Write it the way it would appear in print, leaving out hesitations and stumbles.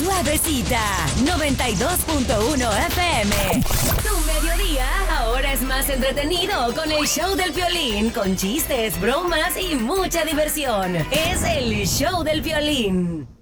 suavecita. 92.1 FM. Tu mediodía ahora es más entretenido con el show del Piolín, con chistes, bromas y mucha diversión. Es el show del Piolín.